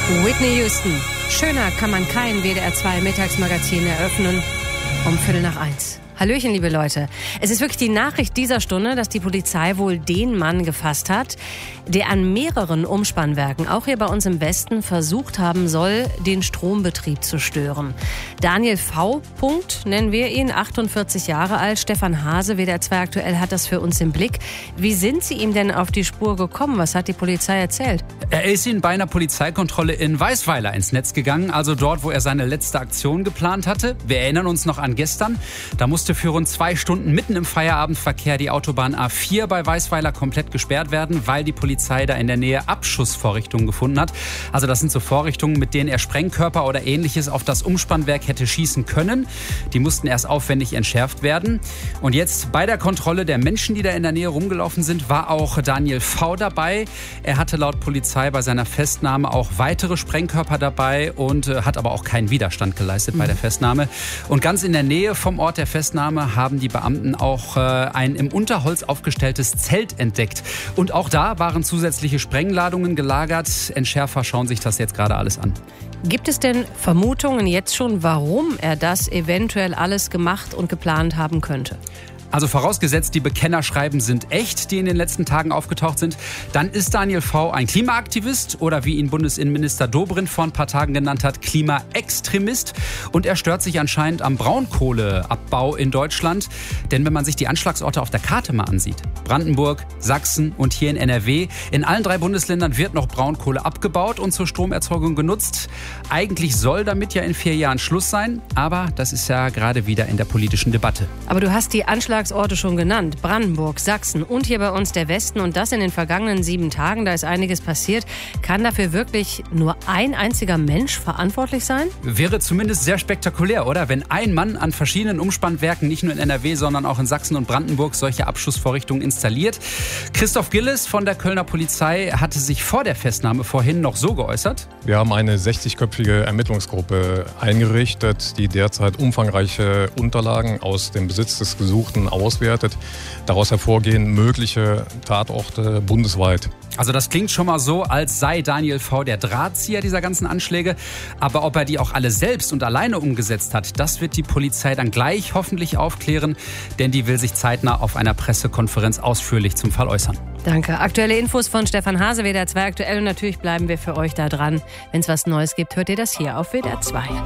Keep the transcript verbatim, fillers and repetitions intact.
Whitney Houston. Schöner kann man kein W D R zwei Mittagsmagazin eröffnen. Um Viertel nach eins. Hallöchen, liebe Leute. Es ist wirklich die Nachricht dieser Stunde, dass die Polizei wohl den Mann gefasst hat, der an mehreren Umspannwerken, auch hier bei uns im Westen, versucht haben soll, den Strombetrieb zu stören. Daniel V. Punkt, nennen wir ihn, achtundvierzig Jahre alt. Stefan Hase, W D R zwei aktuell, hat das für uns im Blick. Wie sind Sie ihm denn auf die Spur gekommen? Was hat die Polizei erzählt? Er ist Ihnen bei einer Polizeikontrolle in Weisweiler ins Netz gegangen, also dort, wo er seine letzte Aktion geplant hatte. Wir erinnern uns noch an gestern. Da musste für rund zwei Stunden mitten im Feierabendverkehr die Autobahn A vier bei Weisweiler komplett gesperrt werden, weil die Polizei da in der Nähe Abschussvorrichtungen gefunden hat. Also das sind so Vorrichtungen, mit denen er Sprengkörper oder Ähnliches auf das Umspannwerk hätte schießen können. Die mussten erst aufwendig entschärft werden. Und jetzt bei der Kontrolle der Menschen, die da in der Nähe rumgelaufen sind, war auch Daniel V. dabei. Er hatte laut Polizei bei seiner Festnahme auch weitere Sprengkörper dabei und äh, hat aber auch keinen Widerstand geleistet mhm. bei der Festnahme. Und ganz in der Nähe vom Ort der Festnahme haben die Beamten auch äh, ein im Unterholz aufgestelltes Zelt entdeckt. Und auch da waren zusätzliche Sprengladungen gelagert. Entschärfer schauen sich das jetzt gerade alles an. Gibt es denn Vermutungen jetzt schon, warum er das eventuell alles gemacht und geplant haben könnte? Also vorausgesetzt, die Bekennerschreiben sind echt, die in den letzten Tagen aufgetaucht sind, dann ist Daniel V. ein Klimaaktivist oder wie ihn Bundesinnenminister Dobrindt vor ein paar Tagen genannt hat, Klimaextremist. Und er stört sich anscheinend am Braunkohleabbau in Deutschland. Denn wenn man sich die Anschlagsorte auf der Karte mal ansieht, Brandenburg, Sachsen und hier in N R W, in allen drei Bundesländern wird noch Braunkohle abgebaut und zur Stromerzeugung genutzt. Eigentlich soll damit ja in vier Jahren Schluss sein, aber das ist ja gerade wieder in der politischen Debatte. Aber du hast die Anschlagsorte schon genannt. Brandenburg, Sachsen und hier bei uns der Westen. Und das in den vergangenen sieben Tagen. Da ist einiges passiert. Kann dafür wirklich nur ein einziger Mensch verantwortlich sein? Wäre zumindest sehr spektakulär, oder? Wenn ein Mann an verschiedenen Umspannwerken, nicht nur in N R W, sondern auch in Sachsen und Brandenburg, solche Abschussvorrichtungen installiert. Christoph Gilles von der Kölner Polizei hatte sich vor der Festnahme vorhin noch so geäußert. Wir haben eine sechzigköpfige Ermittlungsgruppe eingerichtet, die derzeit umfangreiche Unterlagen aus dem Besitz des Gesuchten auswertet. Daraus hervorgehen mögliche Tatorte bundesweit. Also das klingt schon mal so, als sei Daniel V. der Drahtzieher dieser ganzen Anschläge. Aber ob er die auch alle selbst und alleine umgesetzt hat, das wird die Polizei dann gleich hoffentlich aufklären. Denn die will sich zeitnah auf einer Pressekonferenz ausführlich zum Fall äußern. Danke. Aktuelle Infos von Stefan Hase, W D R zwei aktuell. Und natürlich bleiben wir für euch da dran. Wenn es was Neues gibt, hört ihr das hier auf W D R zwei.